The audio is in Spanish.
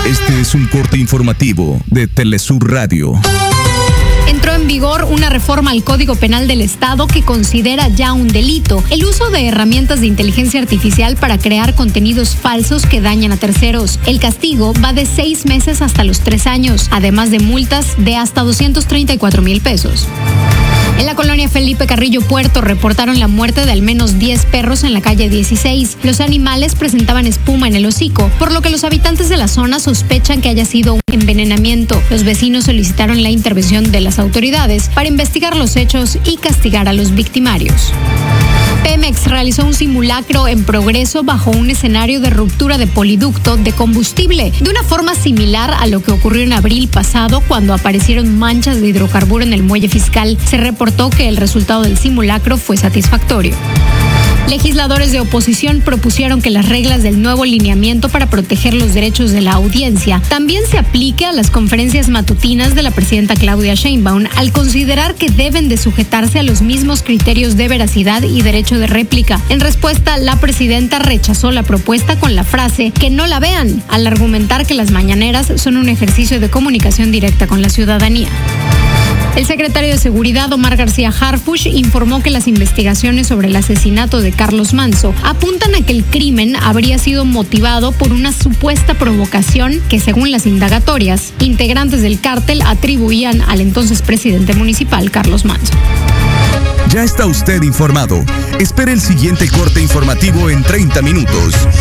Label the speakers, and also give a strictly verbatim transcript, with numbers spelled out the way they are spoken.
Speaker 1: Este es un corte informativo de Telesur Radio.
Speaker 2: Entró en vigor una reforma al Código Penal del Estado que considera ya un delito el uso de herramientas de inteligencia artificial para crear contenidos falsos que dañan a terceros. El castigo va de seis meses hasta los tres años, además de multas de hasta doscientos treinta y cuatro mil pesos. En la colonia Felipe Carrillo Puerto reportaron la muerte de al menos diez perros en la calle dieciséis. Los animales presentaban espuma en el hocico, por lo que los habitantes de la zona sospechan que haya sido un envenenamiento. Los vecinos solicitaron la intervención de las autoridades para investigar los hechos y castigar a los victimarios. Pemex realizó un simulacro en progreso bajo un escenario de ruptura de poliducto de combustible, de una forma similar a lo que ocurrió en abril pasado cuando aparecieron manchas de hidrocarburo en el muelle fiscal. Se reportó que el resultado del simulacro fue satisfactorio. Legisladores de oposición propusieron que las reglas del nuevo lineamiento para proteger los derechos de la audiencia también se aplique a las conferencias matutinas de la presidenta Claudia Sheinbaum, al considerar que deben de sujetarse a los mismos criterios de veracidad y derecho de réplica. En respuesta, la presidenta rechazó la propuesta con la frase "que no la vean", al argumentar que las mañaneras son un ejercicio de comunicación directa con la ciudadanía. El secretario de Seguridad, Omar García Harfuch, informó que las investigaciones sobre el asesinato de Carlos Manzo apuntan a que el crimen habría sido motivado por una supuesta provocación que, según las indagatorias, integrantes del cártel atribuían al entonces presidente municipal, Carlos Manzo.
Speaker 1: Ya está usted informado. Espere el siguiente corte informativo en treinta minutos.